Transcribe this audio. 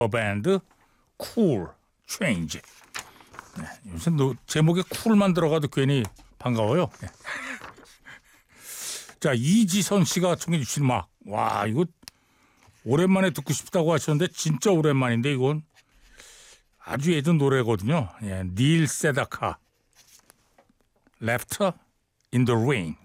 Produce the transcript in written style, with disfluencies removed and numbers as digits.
밴드 쿨 체인지. 네, 요새 제목에 쿨만 들어가도 괜히 반가워요. 네. 자, 이지선 씨가 청해 주신 음악. 와, 이거 오랜만에 듣고 싶다고 하셨는데 진짜 오랜만인데 이건 아주 예전 노래거든요. 예, 닐 세다카 Left in the Rain.